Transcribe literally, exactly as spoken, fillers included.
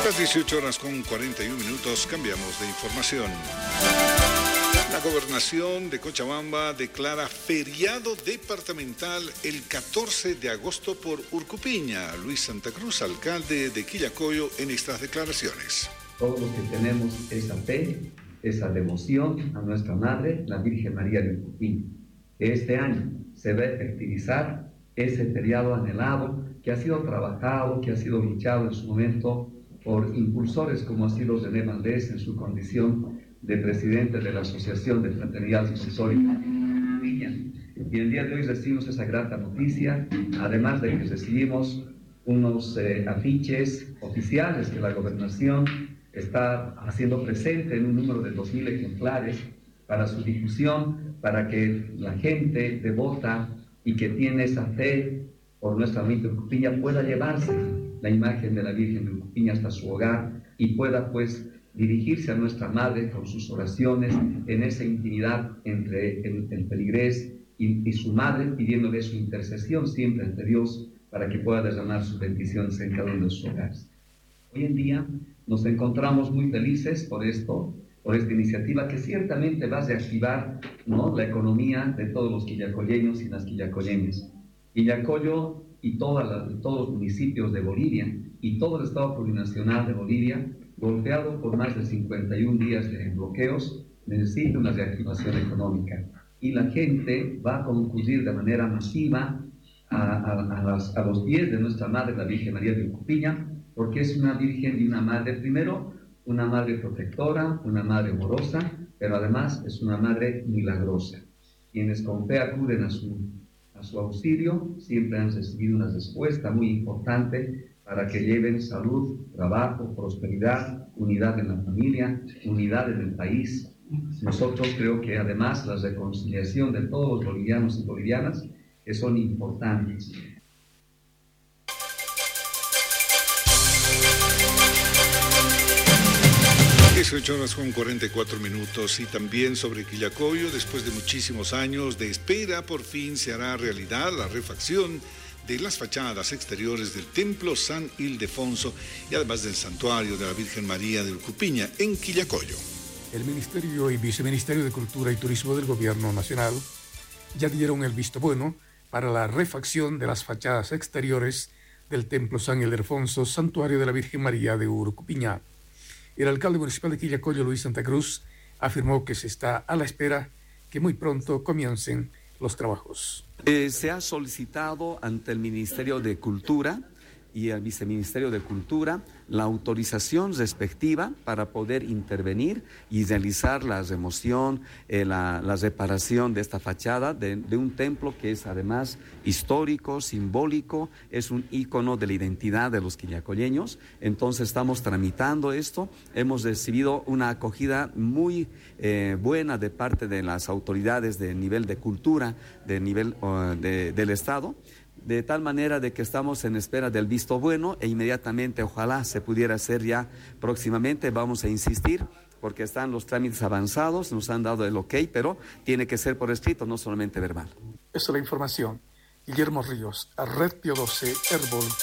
Las dieciocho horas con cuarenta y un minutos, cambiamos de información. La gobernación de Cochabamba declara feriado departamental el catorce de agosto por Urcupiña. Luis Santa Cruz, alcalde de Quillacollo, en estas declaraciones. Todos los que tenemos esa fe, esa devoción a nuestra Madre, la Virgen María de Urcupiña, que este año se va a efectivizar ese feriado anhelado que ha sido trabajado, que ha sido luchado en su momento por impulsores como ha sido René Valdés en su condición de presidente de la Asociación de Fraternidad Escultórica. Y el día de hoy recibimos esa grata noticia, además de que recibimos unos eh, afiches oficiales que la gobernación está haciendo presente en un número de dos mil ejemplares para su difusión, para que la gente devota y que tiene esa fe por nuestra Virgen de Urcupiña pueda llevarse la imagen de la Virgen de Urcupiña hasta su hogar y pueda pues dirigirse a nuestra Madre con sus oraciones en esa intimidad entre el, el feligrés y, y su Madre, pidiéndole su intercesión siempre ante Dios para que pueda derramar sus bendiciones en cada uno de sus hogares. Hoy en día nos encontramos muy felices por esto, por esta iniciativa que ciertamente va a reactivar, ¿no?, la economía de todos los quillacolleños y las quillacolleñas. Quillacollo y toda la, todos los municipios de Bolivia y todo el Estado plurinacional de Bolivia, golpeado por más de cincuenta y un días de bloqueos, necesita una reactivación económica. Y la gente va a concurrir de manera masiva a, a, a, las, a los pies de nuestra Madre, la Virgen María de Urcupiña, porque es una Virgen y una Madre, primero, una Madre protectora, una Madre amorosa, pero además es una Madre milagrosa. Quienes con fe acuden a su, a su auxilio siempre han recibido una respuesta muy importante para que lleven salud, trabajo, prosperidad, unidad en la familia, unidad en el país. Nosotros creo que además la reconciliación de todos los bolivianos y bolivianas que son importantes. dieciocho horas con cuarenta y cuatro minutos y también sobre Quillacollo, después de muchísimos años de espera, por fin se hará realidad la refacción de las fachadas exteriores del Templo San Ildefonso y además del Santuario de la Virgen María de Urcupiña en Quillacollo. El Ministerio y Viceministerio de Cultura y Turismo del Gobierno Nacional ya dieron el visto bueno para la refacción de las fachadas exteriores del Templo San Ildefonso, Santuario de la Virgen María de Urcupiña. El alcalde municipal de Quillacollo, Luis Santa Cruz, afirmó que se está a la espera que muy pronto comiencen los trabajos. Eh, se ha solicitado ante el Ministerio de Cultura y el Viceministerio de Cultura la autorización respectiva para poder intervenir y realizar la remoción, eh, la, la reparación de esta fachada de, de un templo que es además histórico, simbólico, es un ícono de la identidad de los quillacolleños. Entonces estamos tramitando esto, hemos recibido una acogida muy eh, buena de parte de las autoridades de nivel de cultura, de nivel uh, de, del Estado, de tal manera de que estamos en espera del visto bueno e inmediatamente ojalá se pudiera hacer ya próximamente. Vamos a insistir porque están los trámites avanzados, nos han dado el ok, pero tiene que ser por escrito, no solamente verbal. Esta es la información. Guillermo Ríos, a Red Pio doce, Herbol.